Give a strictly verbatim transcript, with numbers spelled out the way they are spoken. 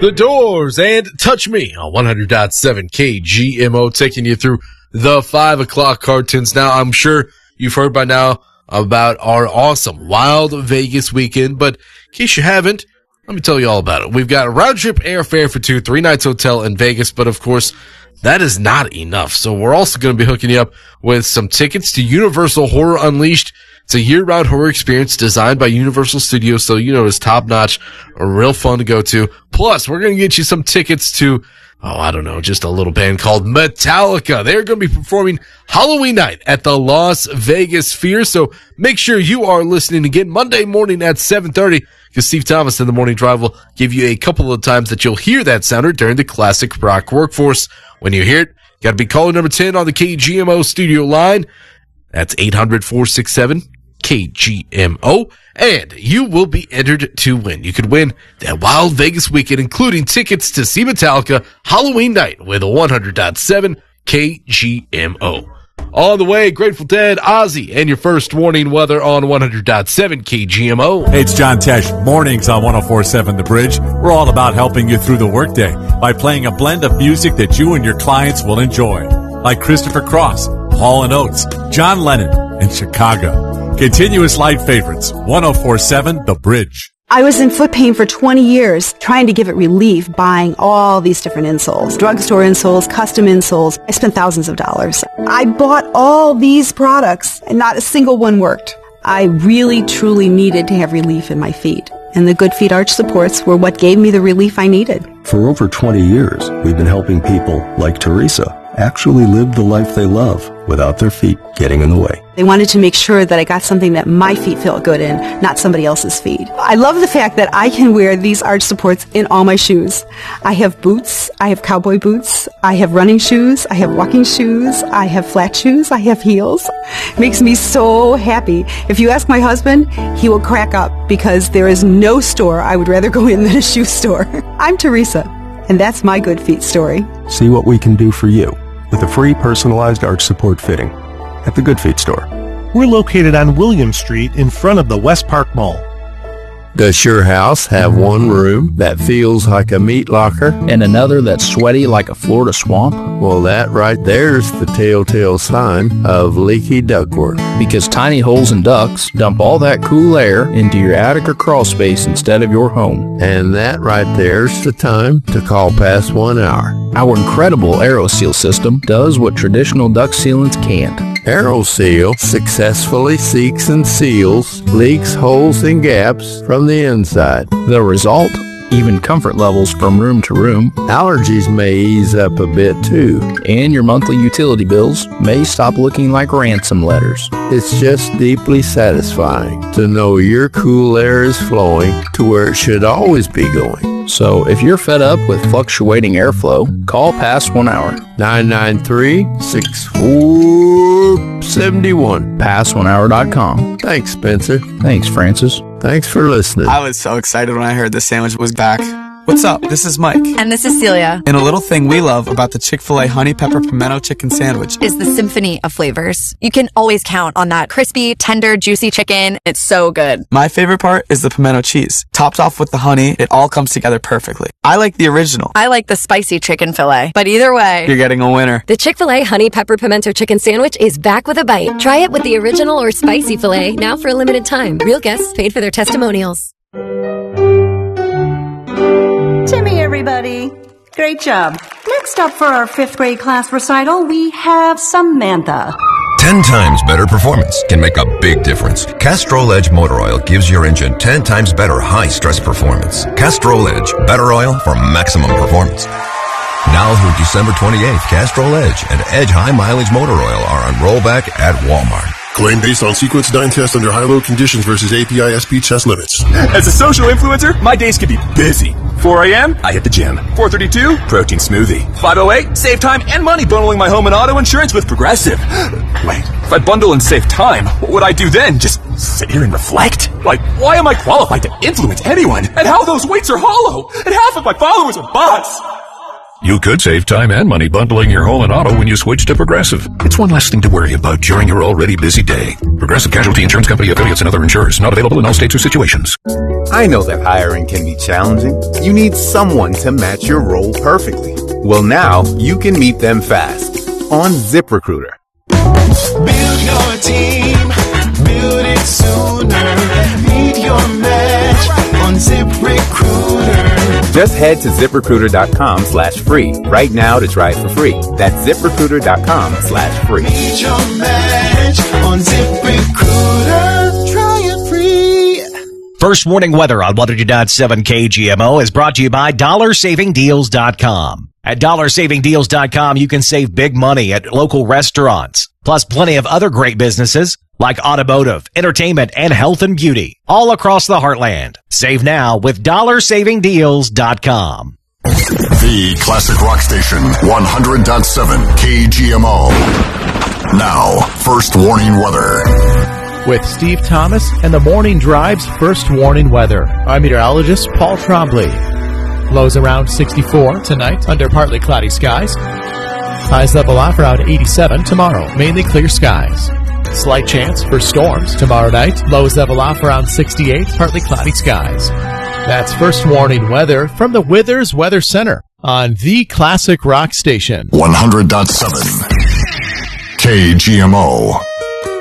The Doors and Touch Me on one hundred point seven K G M O, taking you through the five o'clock cartoons. Now, I'm sure you've heard by now about our awesome Wild Vegas weekend, but in case you haven't, let me tell you all about it. We've got round trip airfare for two, three nights hotel in Vegas, but of course, that is not enough. So we're also going to be hooking you up with some tickets to Universal Horror Unleashed. It's a year-round horror experience designed by Universal Studios, so you know it's top-notch, real fun to go to. Plus, we're going to get you some tickets to, oh, I don't know, just a little band called Metallica. They're going to be performing Halloween night at the Las Vegas Sphere, so make sure you are listening again Monday morning at seven thirty, because Steve Thomas in the Morning Drive will give you a couple of times that you'll hear that sounder during the Classic Rock Workforce. When you hear it, got to be caller number ten on the K G M O studio line. That's eight hundred, four six seven, K G M O, and you will be entered to win. You could win that Wild Vegas weekend, including tickets to see Metallica Halloween night with a one hundred point seven K G M O. On the way, Grateful Dead, Ozzy, and your first warning weather on one hundred point seven K G M O. Hey, it's John Tesh. Mornings on one oh four point seven The Bridge. We're all about helping you through the workday by playing a blend of music that you and your clients will enjoy, like Christopher Cross, Hall and Oates, John Lennon, and Chicago. Continuous light favorites, one oh four point seven The Bridge. I was in foot pain for twenty years, trying to give it relief, buying all these different insoles, drugstore insoles, custom insoles. I spent thousands of dollars. I bought all these products, and not a single one worked. I really, truly needed to have relief in my feet, and the Good Feet arch supports were what gave me the relief I needed. For over twenty years, we've been helping people like Teresa actually live the life they love without their feet getting in the way. They wanted to make sure that I got something that my feet felt good in, not somebody else's feet. I love the fact that I can wear these arch supports in all my shoes. I have boots, I have cowboy boots, I have running shoes, I have walking shoes, I have flat shoes, I have heels. It makes me so happy. If you ask my husband, he will crack up because there is no store I would rather go in than a shoe store. I'm Teresa, and that's my Good Feet story. See what we can do for you with a free personalized arch support fitting at the Good Feet store. We're located on William Street in front of the West Park Mall. Does your house have one room that feels like a meat locker and another that's sweaty like a Florida swamp? Well, that right there's the telltale sign of leaky ductwork. Because tiny holes in ducts dump all that cool air into your attic or crawl space instead of your home. And that right there's the time to call past one hour. Our incredible AeroSeal system does what traditional duct sealants can't. AeroSeal successfully seeks and seals leaks, holes, and gaps from the inside. The result? Even comfort levels from room to room. Allergies may ease up a bit too. And your monthly utility bills may stop looking like ransom letters. It's just deeply satisfying to know your cool air is flowing to where it should always be going. So if you're fed up with fluctuating airflow, call past one hour. nine nine three, six four seven one. past one hour dot com. Thanks, Spencer. Thanks, Francis. Thanks for listening. I was so excited when I heard this sandwich was back. What's up? This is Mike. And this is Celia. And a little thing we love about the Chick-fil-A Honey Pepper Pimento Chicken Sandwich is the symphony of flavors. You can always count on that crispy, tender, juicy chicken. It's so good. My favorite part is the pimento cheese. Topped off with the honey, it all comes together perfectly. I like the original. I like the spicy chicken fillet. But either way, you're getting a winner. The Chick-fil-A Honey Pepper Pimento Chicken Sandwich is back with a bite. Try it with the original or spicy filet now for a limited time. Real guests paid for their testimonials. Timmy, everybody. Great job. Next up for our fifth grade class recital, we have Samantha. Ten times better performance can make a big difference. Castrol Edge Motor Oil gives your engine ten times better high-stress performance. Castrol Edge, better oil for maximum performance. Now through December twenty-eighth, Castrol Edge and Edge High Mileage Motor Oil are on rollback at Walmart. Claim based on Sequence nine test under high-load conditions versus A P I S P test limits. As a social influencer, my days can be busy. four a.m., I hit the gym. four thirty-two, protein smoothie. five oh eight, save time and money bundling my home and auto insurance with Progressive. Wait, if I bundle and save time, what would I do then? Just sit here and reflect? Like, why am I qualified to influence anyone? And how those weights are hollow? And half of my followers are bots. You could save time and money bundling your home and auto when you switch to Progressive. It's one less thing to worry about during your already busy day. Progressive Casualty Insurance Company, affiliates, and other insurers. Not available in all states or situations. I know that hiring can be challenging. You need someone to match your role perfectly. Well, now you can meet them fast on ZipRecruiter. Build your team. Build it sooner. Meet your match on ZipRecruiter. Just head to ZipRecruiter.com slash free right now to try it for free. That's ZipRecruiter.com slash free. Meet your match on ZipRecruiter. Try it free. First Warning Weather on one hundred point seven K G M O is brought to you by dollar saving deals dot com. At dollar saving deals dot com, you can save big money at local restaurants, plus plenty of other great businesses like automotive, entertainment, and health and beauty, all across the heartland. Save now with dollar saving deals dot com. The Classic Rock Station, one hundred point seven K G M O. Now, First Warning Weather. With Steve Thomas and the Morning Drive's First Warning Weather. I'm meteorologist Paul Trombley. Lows around sixty-four tonight under partly cloudy skies. Highs level off around eighty-seven tomorrow, mainly clear skies. Slight chance for storms tomorrow night. Lows level off around sixty-eight, partly cloudy skies. That's First Warning Weather from the Withers Weather Center on the Classic Rock Station. one hundred point seven K G M O.